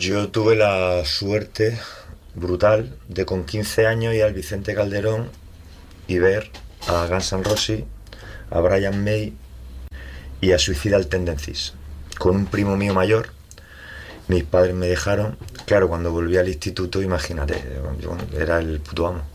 Yo tuve la suerte brutal de con 15 años ir al Vicente Calderón y ver a Guns N' Roses, a Brian May y a Suicidal Tendencies con un primo mío mayor. Mis padres me dejaron. Claro, cuando volví al instituto, imagínate, yo era el puto amo.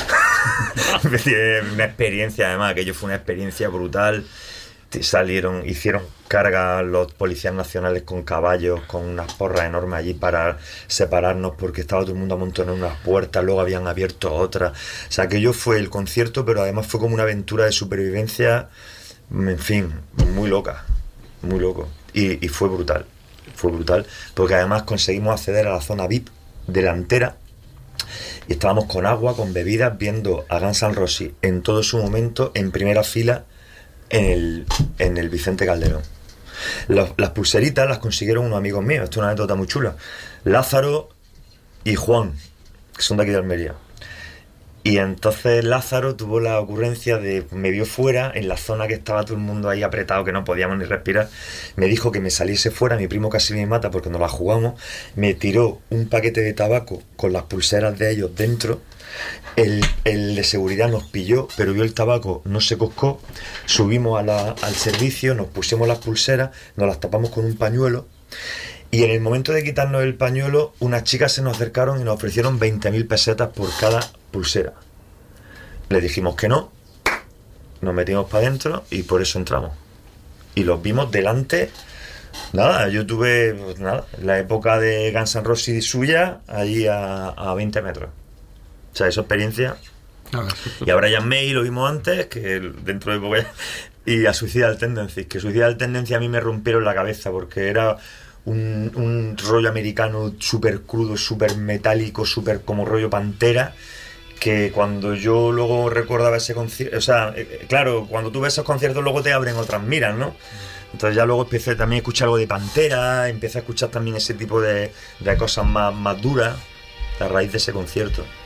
Una experiencia, además, aquello fue una experiencia brutal. Hicieron carga los policías nacionales con caballos, con unas porras enormes allí para separarnos porque estaba todo el mundo amontonado en unas puertas, luego habían abierto otras. O sea, aquello fue el concierto, pero además fue como una aventura de supervivencia, en fin, muy loca, muy loco. Y fue brutal, porque además conseguimos acceder a la zona VIP delantera y estábamos con agua, con bebidas, viendo a Guns N' Roses en todo su momento, en primera fila, en el Vicente Calderón. Las pulseritas las consiguieron unos amigos míos, esto es una anécdota muy chula, Lázaro y Juan, que son de aquí de Almería. Y entonces Lázaro tuvo la ocurrencia de, me vio fuera, en la zona que estaba todo el mundo ahí apretado, que no podíamos ni respirar, me dijo que me saliese fuera, mi primo casi me mata porque nos la jugamos, me tiró un paquete de tabaco con las pulseras de ellos dentro. El de seguridad nos pilló, pero vio el tabaco, no se coscó, subimos al servicio, nos pusimos las pulseras, nos las tapamos con un pañuelo y en el momento de quitarnos el pañuelo, unas chicas se nos acercaron y nos ofrecieron 20.000 pesetas por cada pulsera. Le dijimos que no, nos metimos para adentro y por eso entramos. Y los vimos delante. Nada, yo tuve la época de Guns N' Roses suya allí a 20 metros. O sea, esa experiencia. Y a Brian May lo vimos antes, que dentro de poco. Y a Suicidal Tendencies, que Suicidal Tendencies a mí me rompieron la cabeza porque era un rollo americano súper crudo, súper metálico, súper como rollo Pantera, que cuando yo luego recordaba ese concierto, o sea, claro, cuando tú ves esos conciertos luego te abren otras miras, ¿no? Entonces ya luego empecé también a escuchar algo de Pantera, empecé a escuchar también ese tipo de cosas más duras a raíz de ese concierto.